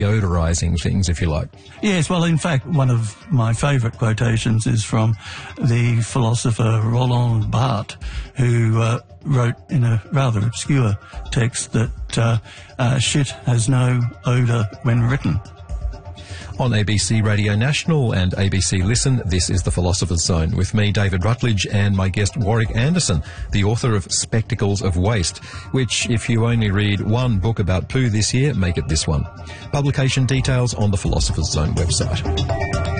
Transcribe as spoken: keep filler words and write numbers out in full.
deodorising things, if you like. Yes, well, in fact, one of my favourite quotations is from the philosopher Roland Barthes, who uh, wrote in a rather obscure text that uh, uh, shit has no odour when written. On A B C Radio National and A B C Listen, this is The Philosopher's Zone with me, David Rutledge, and my guest Warwick Anderson, the author of Spectacles of Waste, which, if you only read one book about poo this year, make it this one. Publication details on the Philosopher's Zone website.